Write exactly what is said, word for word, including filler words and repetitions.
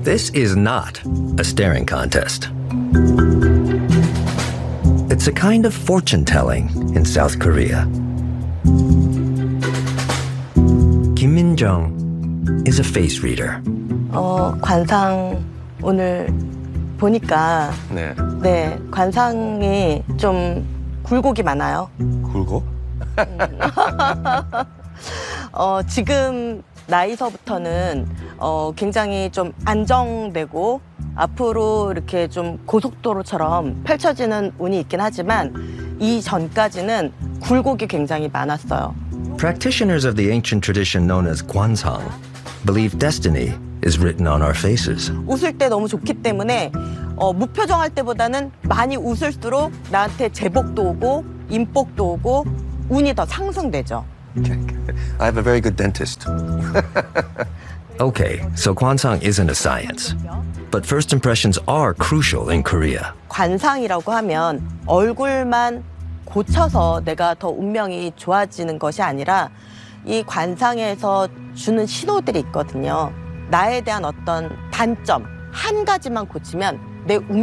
This is not a staring contest. It's a kind of fortune-telling in South Korea. Kim Min-jung is a face reader. 어, 관상 오늘 보니까 네. 네, 관상이 좀 굴곡이 많아요. 굴곡? 어, 지금 나이서부터는 어, 굉장히 좀 안정되고 앞으로 이렇게 좀 고속도로처럼 펼쳐지는 운이 있긴 하지만 이 전까지는 굴곡이 굉장히 많았어요. Practitioners of the ancient tradition known as Gwansang believe destiny is written on our faces. 웃을 때 너무 좋기 때문에 어, 무표정할 때보다는 많이 웃을수록 나한테 재복도 오고 인복도 오고 운이 더 상승되죠. I have a very good dentist. Okay, so Gwansang isn't a science. But first impressions are crucial in Korea. 관상이라고 하면 얼굴만 고쳐서 내가 더 운명이 좋아지는 것이 아니라 이 관상에서 주는 신호들이 있거든요. 나에 대한 어떤 단점 한 가지만 고치면 내 운명